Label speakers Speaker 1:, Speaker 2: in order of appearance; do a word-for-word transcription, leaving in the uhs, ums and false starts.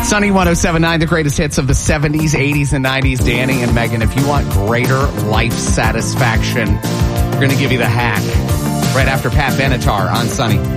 Speaker 1: Sunny one oh seven point nine, the greatest hits of the seventies, eighties, and nineties. Danny and Megan, if you want greater life satisfaction, we're going to give you the hack right after Pat Benatar on Sunny.